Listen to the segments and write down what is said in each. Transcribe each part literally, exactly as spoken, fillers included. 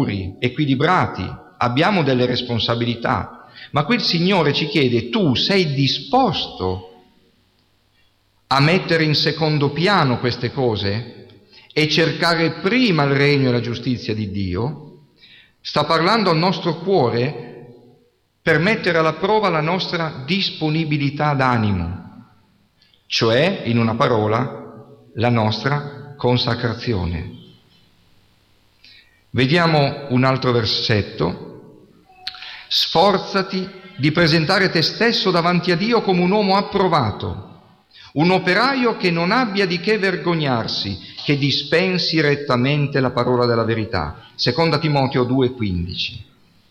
maturi, equilibrati, abbiamo delle responsabilità, ma qui il Signore ci chiede: tu sei disposto a mettere in secondo piano queste cose e cercare prima il regno e la giustizia di Dio? Sta parlando al nostro cuore per mettere alla prova la nostra disponibilità d'animo, cioè, in una parola, la nostra consacrazione. Vediamo un altro versetto. Sforzati di presentare te stesso davanti a Dio come un uomo approvato, un operaio che non abbia di che vergognarsi, che dispensi rettamente la parola della verità. Seconda Timoteo due quindici.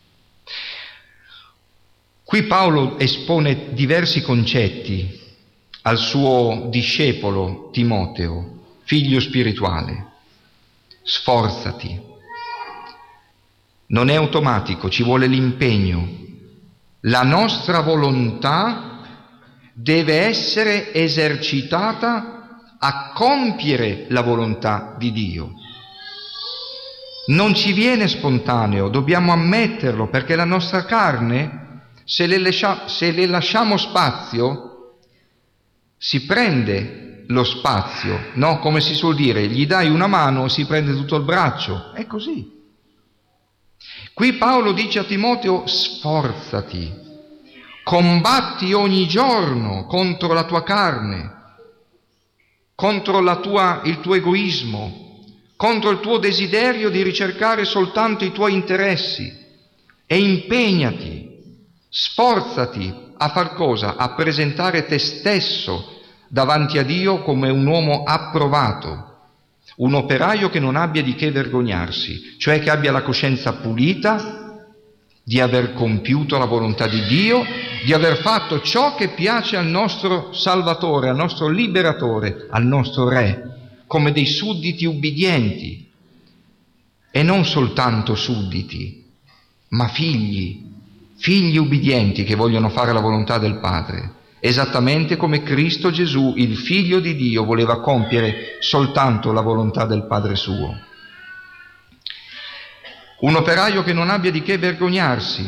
Qui Paolo espone diversi concetti al suo discepolo Timoteo, figlio spirituale. Sforzati. Non è automatico, ci vuole l'impegno. La nostra volontà deve essere esercitata a compiere la volontà di Dio. Non ci viene spontaneo, dobbiamo ammetterlo, perché la nostra carne, se le, lascia, se le lasciamo spazio, si prende lo spazio, no? Come si suol dire, gli dai una mano e si prende tutto il braccio. È così. Qui Paolo dice a Timoteo: sforzati, combatti ogni giorno contro la tua carne, contro la tua, il tuo egoismo, contro il tuo desiderio di ricercare soltanto i tuoi interessi, e impegnati, sforzati a far cosa? A presentare te stesso davanti a Dio come un uomo approvato, un operaio che non abbia di che vergognarsi, cioè che abbia la coscienza pulita di aver compiuto la volontà di Dio, di aver fatto ciò che piace al nostro Salvatore, al nostro Liberatore, al nostro Re, come dei sudditi ubbidienti, e non soltanto sudditi, ma figli, figli ubbidienti che vogliono fare la volontà del Padre, esattamente come Cristo Gesù, il Figlio di Dio, voleva compiere soltanto la volontà del Padre suo. Un operaio che non abbia di che vergognarsi.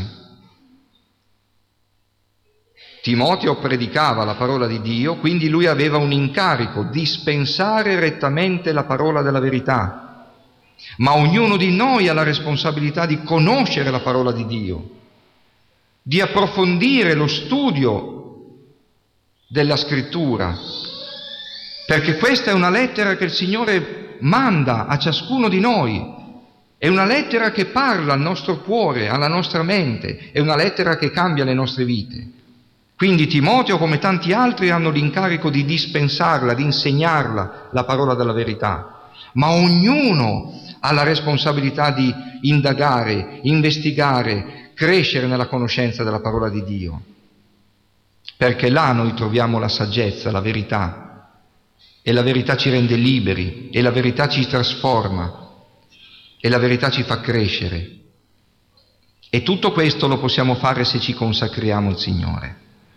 Timoteo predicava la parola di Dio, quindi lui aveva un incarico: dispensare rettamente la parola della verità. Ma ognuno di noi ha la responsabilità di conoscere la parola di Dio, di approfondire lo studio della Scrittura, perché questa è una lettera che il Signore manda a ciascuno di noi, è una lettera che parla al nostro cuore, alla nostra mente, è una lettera che cambia le nostre vite. Quindi Timoteo, come tanti altri, hanno l'incarico di dispensarla, di insegnarla, la parola della verità, ma ognuno ha la responsabilità di indagare, investigare, crescere nella conoscenza della parola di Dio, perché là noi troviamo la saggezza, la verità, e la verità ci rende liberi, e la verità ci trasforma, e la verità ci fa crescere. E tutto questo lo possiamo fare se ci consacriamo al Signore.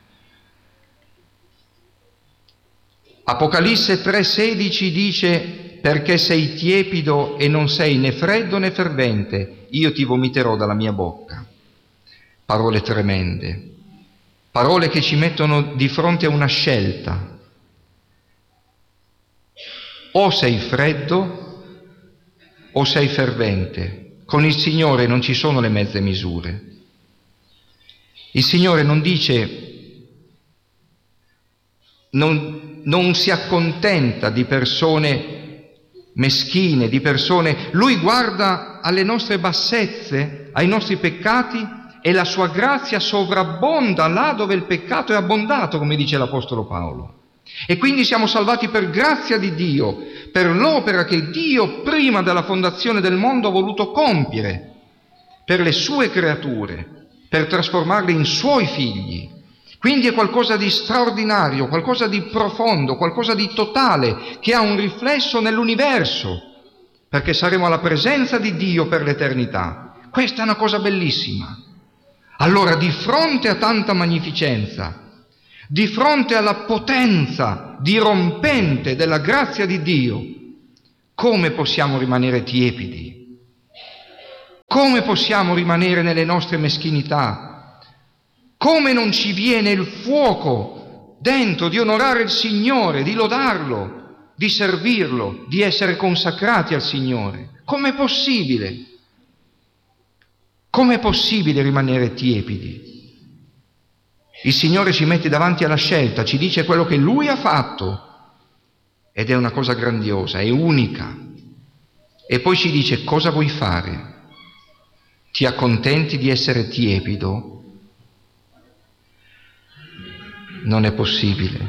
Apocalisse tre sedici dice: perché sei tiepido e non sei né freddo né fervente, io ti vomiterò dalla mia bocca. Parole tremende, parole che ci mettono di fronte a una scelta. O sei freddo o sei fervente. Con il Signore non ci sono le mezze misure. Il Signore non dice, non, non si accontenta di persone meschine, di persone. Lui guarda alle nostre bassezze, ai nostri peccati, e la sua grazia sovrabbonda là dove il peccato è abbondato, come dice l'Apostolo Paolo. E quindi siamo salvati per grazia di Dio, per l'opera che Dio prima della fondazione del mondo ha voluto compiere per le sue creature, per trasformarle in suoi figli. Quindi è qualcosa di straordinario, qualcosa di profondo, qualcosa di totale, che ha un riflesso nell'universo, perché saremo alla presenza di Dio per l'eternità. Questa è una cosa bellissima. Allora, di fronte a tanta magnificenza, di fronte alla potenza dirompente della grazia di Dio, come possiamo rimanere tiepidi? Come possiamo rimanere nelle nostre meschinità? Come non ci viene il fuoco dentro di onorare il Signore, di lodarlo, di servirlo, di essere consacrati al Signore? Com'è possibile? Com'è possibile rimanere tiepidi? Il Signore ci mette davanti alla scelta, ci dice quello che Lui ha fatto, ed è una cosa grandiosa, è unica. E poi ci dice: cosa vuoi fare? Ti accontenti di essere tiepido? Non è possibile.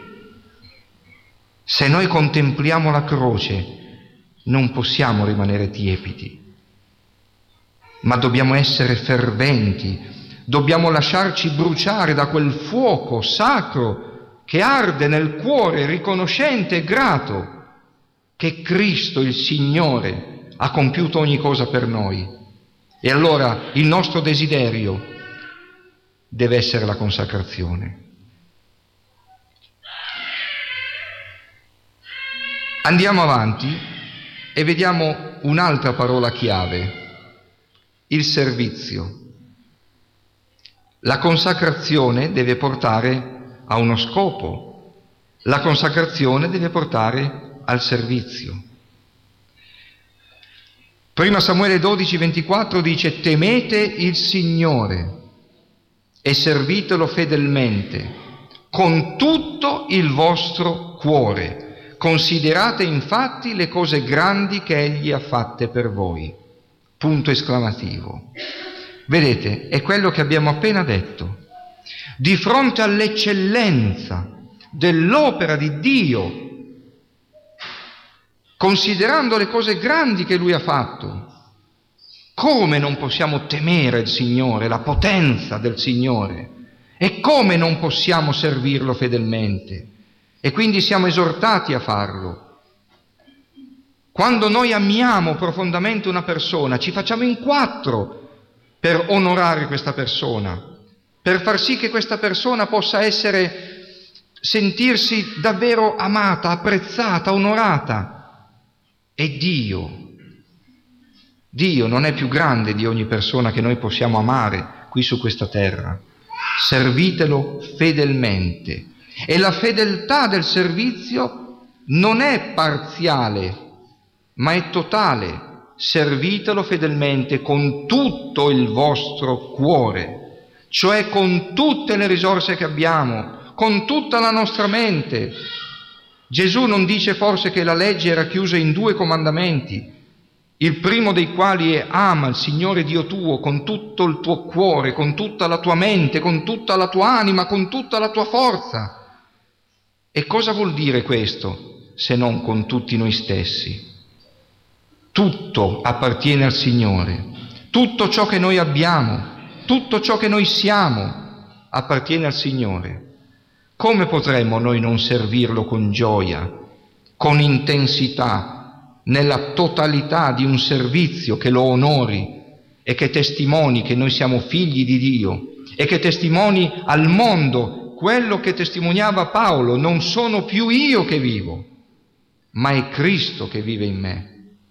Se noi contempliamo la croce, non possiamo rimanere tiepidi, ma dobbiamo essere ferventi. Dobbiamo lasciarci bruciare da quel fuoco sacro che arde nel cuore, riconoscente e grato che Cristo, il Signore, ha compiuto ogni cosa per noi. E allora il nostro desiderio deve essere la consacrazione. Andiamo avanti e vediamo un'altra parola chiave: il servizio. La consacrazione deve portare a uno scopo, la consacrazione deve portare al servizio. Prima Samuele dodici ventiquattro dice: temete il Signore e servitelo fedelmente, con tutto il vostro cuore. Considerate infatti le cose grandi che Egli ha fatte per voi. Punto esclamativo. Vedete, è quello che abbiamo appena detto. Di fronte all'eccellenza dell'opera di Dio, considerando le cose grandi che Lui ha fatto, come non possiamo temere il Signore, la potenza del Signore? E come non possiamo servirlo fedelmente? E quindi siamo esortati a farlo. Quando noi amiamo profondamente una persona, ci facciamo in quattro per onorare questa persona, per far sì che questa persona possa essere, sentirsi davvero amata, apprezzata, onorata. E Dio, Dio non è più grande di ogni persona che noi possiamo amare qui su questa terra. Servitelo fedelmente. E la fedeltà del servizio non è parziale, ma è totale. Servitelo fedelmente con tutto il vostro cuore, cioè con tutte le risorse che abbiamo, con tutta la nostra mente. Gesù non dice forse che la legge era chiusa in due comandamenti, il primo dei quali è: ama il Signore Dio tuo con tutto il tuo cuore, con tutta la tua mente, con tutta la tua anima, con tutta la tua forza. E cosa vuol dire questo se non con tutti noi stessi? Tutto appartiene al Signore, tutto ciò che noi abbiamo, tutto ciò che noi siamo appartiene al Signore. Come potremmo noi non servirlo con gioia, con intensità, nella totalità di un servizio che lo onori e che testimoni che noi siamo figli di Dio e che testimoni al mondo quello che testimoniava Paolo: non sono più io che vivo, ma è Cristo che vive in me.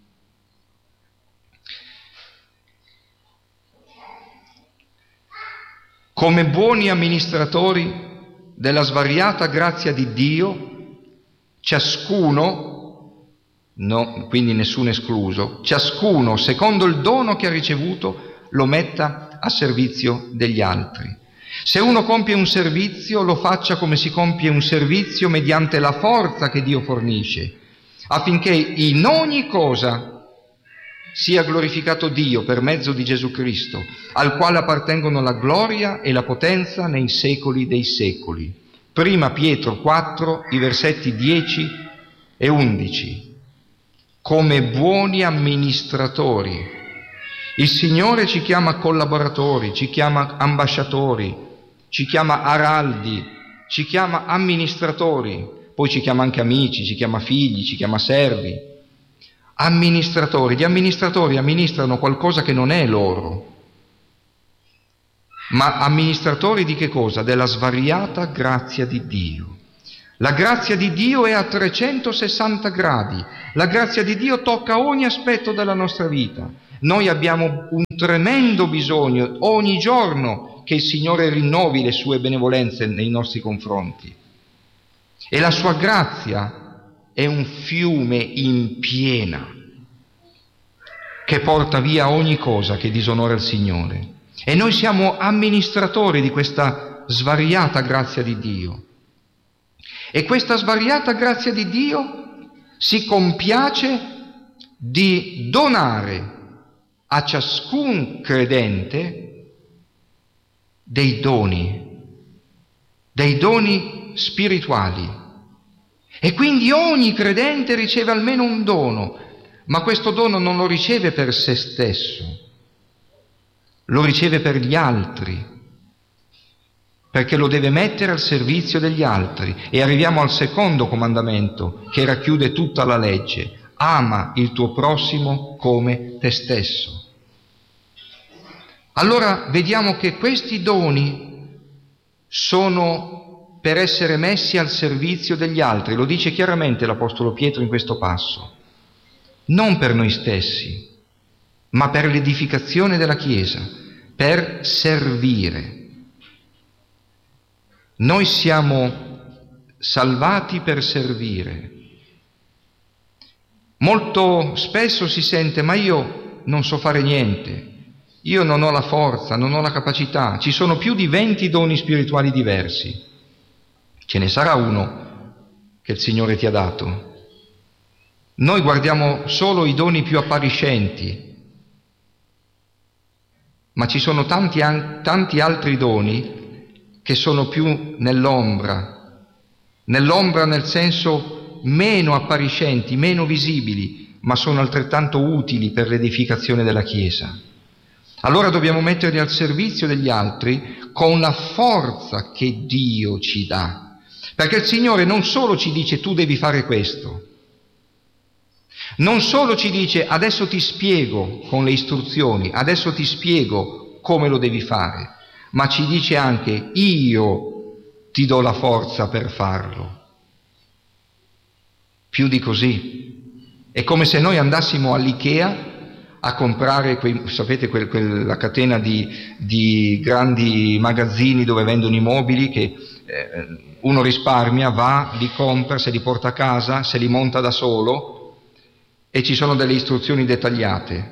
Come buoni amministratori della svariata grazia di Dio, ciascuno, no, quindi nessuno escluso, ciascuno secondo il dono che ha ricevuto lo metta a servizio degli altri. Se uno compie un servizio, lo faccia come si compie un servizio mediante la forza che Dio fornisce, affinché in ogni cosa sia glorificato Dio per mezzo di Gesù Cristo, al quale appartengono la gloria e la potenza nei secoli dei secoli. Prima Pietro quattro, i versetti dieci e undici. Come buoni amministratori. Il Signore ci chiama collaboratori, ci chiama ambasciatori, ci chiama araldi, ci chiama amministratori, poi ci chiama anche amici, ci chiama figli, ci chiama servi. Amministratori, gli amministratori amministrano qualcosa che non è loro, ma amministratori di che cosa? Della svariata grazia di Dio. La grazia di Dio è a trecentosessanta gradi, la grazia di Dio tocca ogni aspetto della nostra vita. Noi abbiamo un tremendo bisogno ogni giorno che il Signore rinnovi le sue benevolenze nei nostri confronti. E la sua grazia è un fiume in piena che porta via ogni cosa che disonora il Signore. E noi siamo amministratori di questa svariata grazia di Dio. E questa svariata grazia di Dio si compiace di donare a ciascun credente dei doni, dei doni spirituali. E quindi ogni credente riceve almeno un dono, ma questo dono non lo riceve per se stesso, lo riceve per gli altri, perché lo deve mettere al servizio degli altri. E arriviamo al secondo comandamento che racchiude tutta la legge: ama il tuo prossimo come te stesso. Allora vediamo che questi doni sono per essere messi al servizio degli altri, lo dice chiaramente l'Apostolo Pietro in questo passo, non per noi stessi, ma per l'edificazione della Chiesa, per servire. Noi siamo salvati per servire. Molto spesso si sente: ma io non so fare niente, io non ho la forza, non ho la capacità. Ci sono più di venti doni spirituali diversi. Ce ne sarà uno che il Signore ti ha dato. Noi guardiamo solo i doni più appariscenti, ma ci sono tanti, tanti altri doni che sono più nell'ombra, nell'ombra nel senso meno appariscenti, meno visibili, ma sono altrettanto utili per l'edificazione della Chiesa. Allora dobbiamo metterli al servizio degli altri con la forza che Dio ci dà, perché il Signore non solo ci dice tu devi fare questo, non solo ci dice adesso ti spiego con le istruzioni, adesso ti spiego come lo devi fare, ma ci dice anche io ti do la forza per farlo. Più di così. È come se noi andassimo all'Ikea a comprare, quei, sapete, quel, quella catena di, di grandi magazzini dove vendono i mobili che eh, uno risparmia, va, li compra, se li porta a casa, se li monta da solo e ci sono delle istruzioni dettagliate.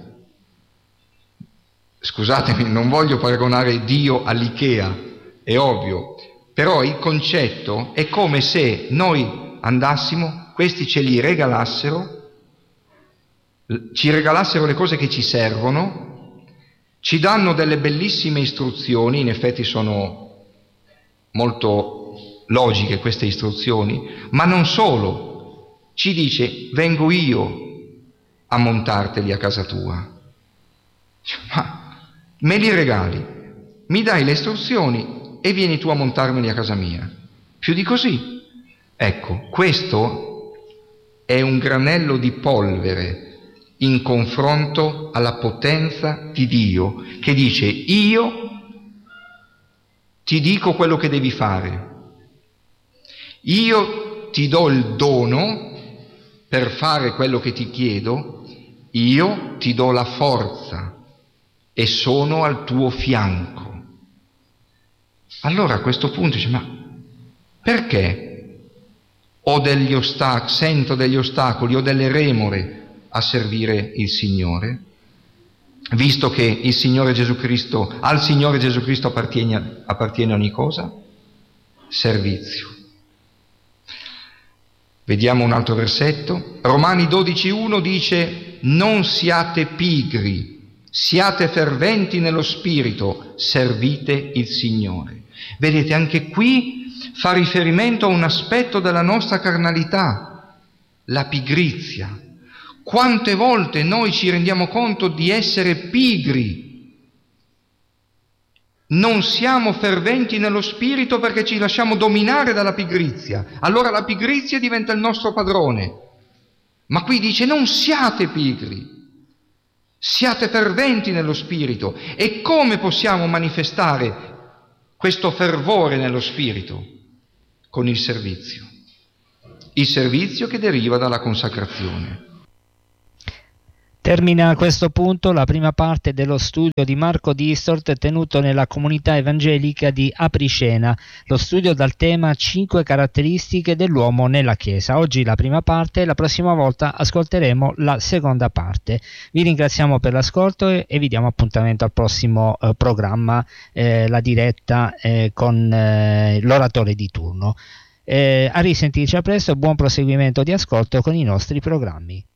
Scusatemi, non voglio paragonare Dio all'Ikea, è ovvio, però il concetto è come se noi andassimo, questi ce li regalassero, ci regalassero le cose che ci servono, ci danno delle bellissime istruzioni, in effetti sono molto logiche queste istruzioni, ma non solo, ci dice vengo io a montarteli a casa tua. Ma me li regali, mi dai le istruzioni e vieni tu a montarmeli a casa mia. Più di così. Ecco, questo è un granello di polvere in confronto alla potenza di Dio, che dice io ti dico quello che devi fare, io ti do il dono per fare quello che ti chiedo, io ti do la forza e sono al tuo fianco. Allora a questo punto dice, ma perché ho degli ostacoli, sento degli ostacoli, ho delle remore a servire il Signore, visto che il Signore Gesù Cristo, al Signore Gesù Cristo appartiene, appartiene ogni cosa? Servizio. Vediamo un altro versetto. Romani dodici uno dice: non siate pigri, siate ferventi nello spirito, servite il Signore. Vedete, anche qui fa riferimento a un aspetto della nostra carnalità, la pigrizia. Quante volte noi ci rendiamo conto di essere pigri, non siamo ferventi nello spirito perché ci lasciamo dominare dalla pigrizia, allora la pigrizia diventa il nostro padrone. Ma qui dice non siate pigri, siate ferventi nello spirito. E come possiamo manifestare questo fervore nello spirito? Con il servizio. il servizio che deriva dalla consacrazione. Termina a questo punto la prima parte dello studio di Marco Distort tenuto nella comunità evangelica di Apricena, lo studio dal tema cinque caratteristiche dell'uomo nella Chiesa. Oggi la prima parte, la prossima volta ascolteremo la seconda parte. Vi ringraziamo per l'ascolto e, e vi diamo appuntamento al prossimo eh, programma, eh, la diretta eh, con eh, l'oratore di turno. Eh, a risentirci a presto e buon proseguimento di ascolto con i nostri programmi.